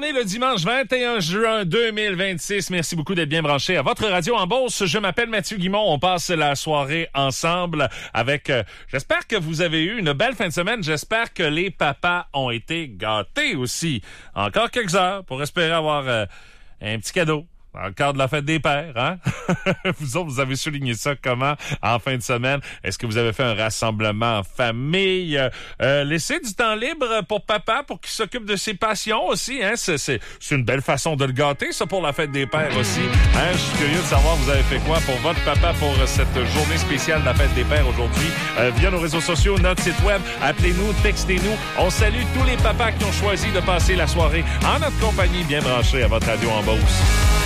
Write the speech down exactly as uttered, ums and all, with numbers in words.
est le dimanche vingt et un juin deux mille vingt-six. Merci beaucoup d'être bien branché à votre radio en Beauce. Je m'appelle Mathieu Guimond. On passe la soirée ensemble avec... Euh, j'espère que vous avez eu une belle fin de semaine. J'espère que les papas ont été gâtés aussi. Encore quelques heures pour espérer avoir euh, un petit cadeau. Dans le cadre de la fête des pères, hein? Vous autres, vous avez souligné ça comment en fin de semaine? Est-ce que vous avez fait un rassemblement en famille? Euh, laissez du temps libre pour papa, pour qu'il s'occupe de ses passions aussi, hein? C'est, c'est, c'est une belle façon de le gâter, ça, pour la fête des pères aussi. Hein? Je suis curieux de savoir, vous avez fait quoi pour votre papa pour cette journée spéciale de la fête des pères aujourd'hui? Euh, via nos réseaux sociaux, notre site web, appelez-nous, textez-nous. On salue tous les papas qui ont choisi de passer la soirée en notre compagnie, bien branchée à votre radio en Beauce.